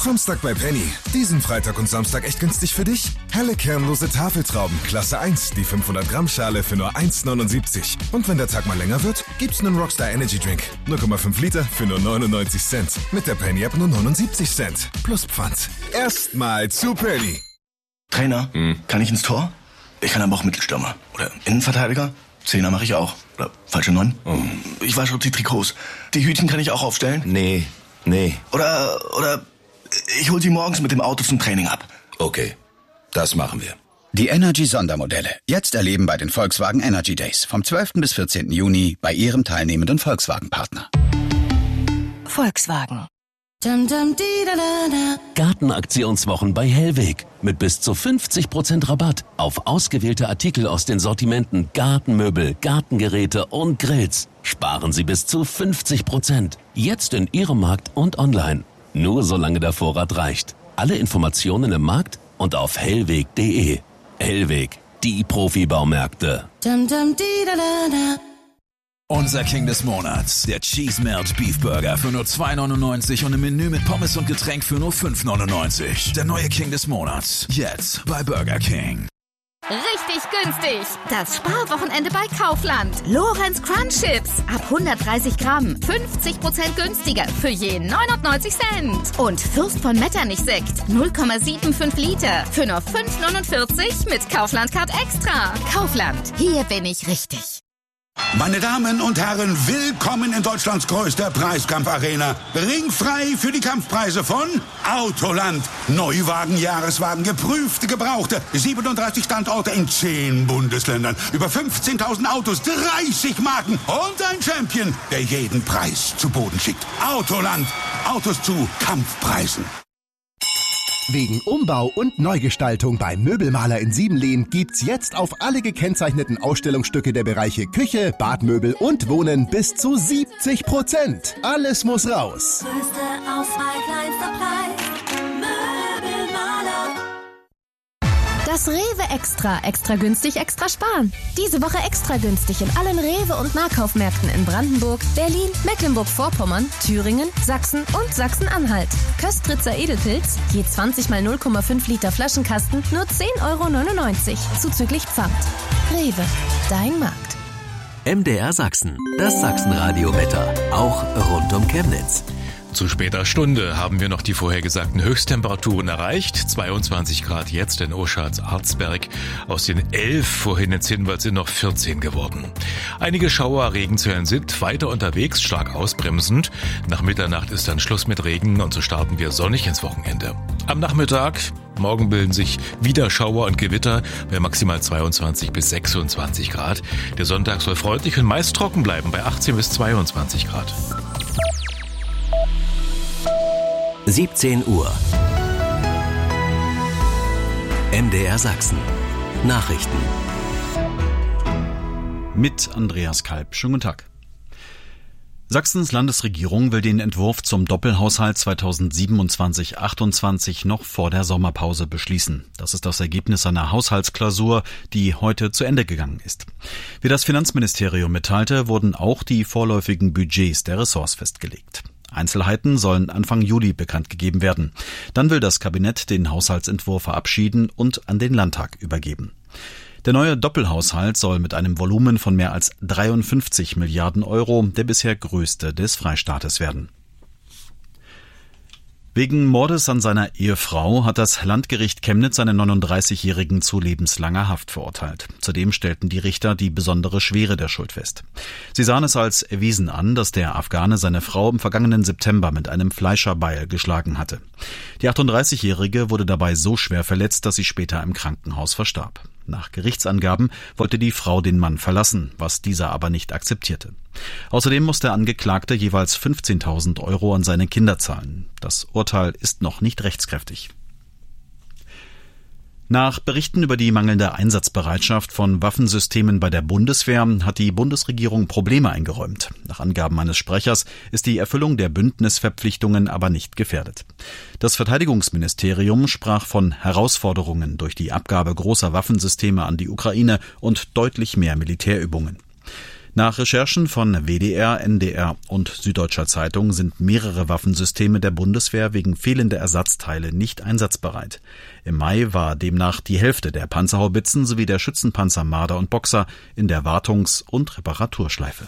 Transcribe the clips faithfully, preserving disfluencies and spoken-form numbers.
Samstag bei Penny. Diesen Freitag und Samstag echt günstig für dich? Helle kernlose Tafeltrauben, Klasse eins, die fünfhundert Gramm Schale für nur eins neunundsiebzig. Und wenn der Tag mal länger wird, gibt's einen Rockstar Energy Drink. null Komma fünf Liter für nur neunundneunzig Cent. Mit der Penny App nur neunundsiebzig Cent. Plus Pfand. Erstmal zu Penny. Trainer, hm. kann ich ins Tor? Ich kann aber auch Mittelstürmer. Oder Innenverteidiger? Zehner mache ich auch. Oder falsche Neun? Oh. Ich wasche die Trikots. Die Hütchen kann ich auch aufstellen? Nee, nee. Oder, oder ich hol sie morgens mit dem Auto zum Training ab. Okay, das machen wir. Die Energy-Sondermodelle. Jetzt erleben bei den Volkswagen Energy Days. Vom zwölften bis vierzehnten Juni bei Ihrem teilnehmenden Volkswagen-Partner. Volkswagen. Gartenaktionswochen bei Hellweg. Mit bis zu fünfzig Prozent Rabatt auf ausgewählte Artikel aus den Sortimenten Gartenmöbel, Gartengeräte und Grills. Sparen Sie bis zu fünfzig Prozent. Jetzt in Ihrem Markt und online. Nur solange der Vorrat reicht. Alle Informationen im Markt und auf hellweg punkt de. Hellweg, die Profi-Baumärkte. Unser King des Monats, der Cheese Melt Beef Burger für nur zwei neunundneunzig und ein Menü mit Pommes und Getränk für nur fünf neunundneunzig. Der neue King des Monats, jetzt bei Burger King. Richtig günstig. Das Sparwochenende bei Kaufland. Lorenz Crunch Chips. Ab hundertdreißig Gramm. fünfzig Prozent günstiger. Für je neunundneunzig Cent. Und Fürst von Metternich Sekt. null Komma fünfundsiebzig Liter. Für nur fünf neunundvierzig mit Kaufland Card Extra. Kaufland. Hier bin ich richtig. Meine Damen und Herren, willkommen in Deutschlands größter Preiskampfarena. Ringfrei für die Kampfpreise von Autoland. Neuwagen, Jahreswagen, geprüfte, gebrauchte. siebenunddreißig Standorte in zehn Bundesländern. Über fünfzehntausend Autos, dreißig Marken und ein Champion, der jeden Preis zu Boden schickt. Autoland. Autos zu Kampfpreisen. Wegen Umbau und Neugestaltung beim Möbelmaler in Siebenlehn gibt's jetzt auf alle gekennzeichneten Ausstellungsstücke der Bereiche Küche, Badmöbel und Wohnen bis zu siebzig Prozent. Alles muss raus. Größte Auswahl, kleinster Preis. Möbelmaler. Das Rewe Extra. Extra günstig, extra sparen. Diese Woche extra günstig in allen Rewe- und Nahkaufmärkten in Brandenburg, Berlin, Mecklenburg-Vorpommern, Thüringen, Sachsen und Sachsen-Anhalt. Köstritzer Edelpilz, je zwanzig mal null Komma fünf Liter Flaschenkasten, nur zehn Euro neunundneunzig, zuzüglich Pfand. Rewe, dein Markt. M D R Sachsen, das Sachsenradio-Wetter, auch rund um Chemnitz. Zu später Stunde haben wir noch die vorhergesagten Höchsttemperaturen erreicht. zweiundzwanzig Grad jetzt in Oschatz-Arzberg. Aus den elf vorhin in Zinnwald sind noch vierzehn geworden. Einige Schauer, Regenzellen sind weiter unterwegs, stark ausbremsend. Nach Mitternacht ist dann Schluss mit Regen und so starten wir sonnig ins Wochenende. Am Nachmittag, morgen bilden sich wieder Schauer und Gewitter bei maximal zweiundzwanzig bis sechsundzwanzig Grad. Der Sonntag soll freundlich und meist trocken bleiben bei achtzehn bis zweiundzwanzig Grad. siebzehn Uhr. M D R Sachsen. Nachrichten. Mit Andreas Kalb. Schönen guten Tag. Sachsens Landesregierung will den Entwurf zum Doppelhaushalt zweitausendsiebenundzwanzig achtundzwanzig noch vor der Sommerpause beschließen. Das ist das Ergebnis einer Haushaltsklausur, die heute zu Ende gegangen ist. Wie das Finanzministerium mitteilte, wurden auch die vorläufigen Budgets der Ressorts festgelegt. Einzelheiten sollen Anfang Juli bekannt gegeben werden. Dann will das Kabinett den Haushaltsentwurf verabschieden und an den Landtag übergeben. Der neue Doppelhaushalt soll mit einem Volumen von mehr als dreiundfünfzig Milliarden Euro der bisher größte des Freistaates werden. Wegen Mordes an seiner Ehefrau hat das Landgericht Chemnitz einen neununddreißigjährigen zu lebenslanger Haft verurteilt. Zudem stellten die Richter die besondere Schwere der Schuld fest. Sie sahen es als erwiesen an, dass der Afghane seine Frau im vergangenen September mit einem Fleischerbeil geschlagen hatte. Die achtunddreißigjährige wurde dabei so schwer verletzt, dass sie später im Krankenhaus verstarb. Nach Gerichtsangaben wollte die Frau den Mann verlassen, was dieser aber nicht akzeptierte. Außerdem muss der Angeklagte jeweils fünfzehntausend Euro an seine Kinder zahlen. Das Urteil ist noch nicht rechtskräftig. Nach Berichten über die mangelnde Einsatzbereitschaft von Waffensystemen bei der Bundeswehr hat die Bundesregierung Probleme eingeräumt. Nach Angaben eines Sprechers ist die Erfüllung der Bündnisverpflichtungen aber nicht gefährdet. Das Verteidigungsministerium sprach von Herausforderungen durch die Abgabe großer Waffensysteme an die Ukraine und deutlich mehr Militärübungen. Nach Recherchen von W D R, N D R und Süddeutscher Zeitung sind mehrere Waffensysteme der Bundeswehr wegen fehlender Ersatzteile nicht einsatzbereit. Im Mai war demnach die Hälfte der Panzerhaubitzen sowie der Schützenpanzer Marder und Boxer in der Wartungs- und Reparaturschleife.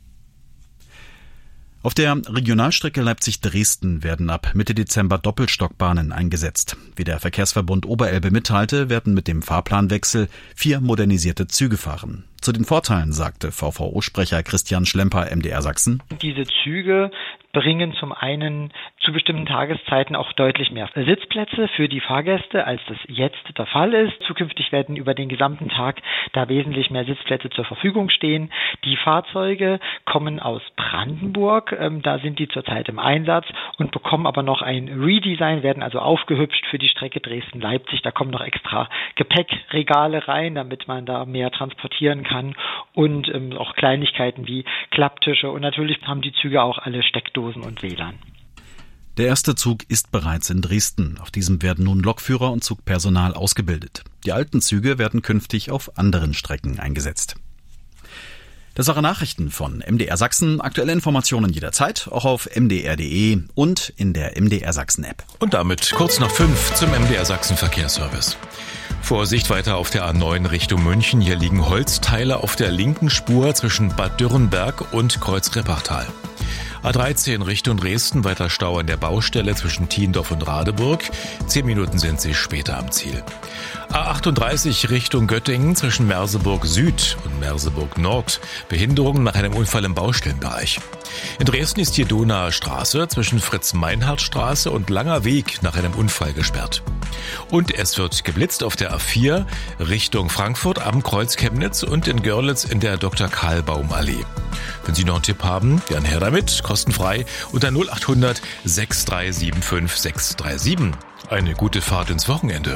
Auf der Regionalstrecke Leipzig-Dresden werden ab Mitte Dezember Doppelstockbahnen eingesetzt. Wie der Verkehrsverbund Oberelbe mitteilte, werden mit dem Fahrplanwechsel vier modernisierte Züge fahren. Zu den Vorteilen sagte V V O-Sprecher Christian Schlemper, M D R Sachsen. Diese Züge bringen zum einen zu bestimmten Tageszeiten auch deutlich mehr Sitzplätze für die Fahrgäste, als das jetzt der Fall ist. Zukünftig werden über den gesamten Tag da wesentlich mehr Sitzplätze zur Verfügung stehen. Die Fahrzeuge kommen aus Brandenburg, ähm, da sind die zurzeit im Einsatz und bekommen aber noch ein Redesign, werden also aufgehübscht für die Strecke Dresden-Leipzig. Da kommen noch extra Gepäckregale rein, damit man da mehr transportieren kann. Kann und ähm, auch Kleinigkeiten wie Klapptische und natürlich haben die Züge auch alle Steckdosen und W L A N. Der erste Zug ist bereits in Dresden. Auf diesem werden nun Lokführer und Zugpersonal ausgebildet. Die alten Züge werden künftig auf anderen Strecken eingesetzt. Das waren Nachrichten von M D R Sachsen. Aktuelle Informationen jederzeit, auch auf m d r punkt d e und in der M D R Sachsen App. Und damit kurz nach fünf zum M D R Sachsen Verkehrsservice. Vorsicht weiter auf der A neun Richtung München. Hier liegen Holzteile auf der linken Spur zwischen Bad Dürrenberg und Kreuzreppachtal. A dreizehn Richtung Dresden, weiter Stau an der Baustelle zwischen Thiendorf und Radeburg. Zehn Minuten sind Sie später am Ziel. A achtunddreißig Richtung Göttingen zwischen Merseburg Süd und Merseburg Nord. Behinderungen nach einem Unfall im Baustellenbereich. In Dresden ist die Donaer Straße zwischen Fritz-Meinhardt-Straße und Langer Weg nach einem Unfall gesperrt. Und es wird geblitzt auf der A vier Richtung Frankfurt am Kreuz Chemnitz und in Görlitz in der Doktor Karl Baum Allee. Wenn Sie noch einen Tipp haben, dann her damit, kostenfrei unter null acht hundert sechs drei sieben fünf sechs drei sieben. Eine gute Fahrt ins Wochenende.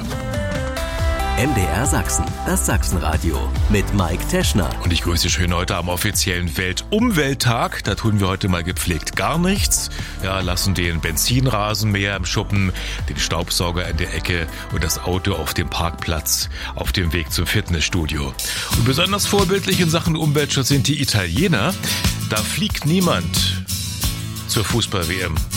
M D R Sachsen, das Sachsenradio mit Mike Teschner. Und ich grüße schön heute am offiziellen Weltumwelttag. Da tun wir heute mal gepflegt gar nichts. Ja, lassen den Benzinrasenmäher im Schuppen, den Staubsauger in der Ecke und das Auto auf dem Parkplatz auf dem Weg zum Fitnessstudio. Und besonders vorbildlich in Sachen Umweltschutz sind die Italiener. Da fliegt niemand zur Fußball-W M.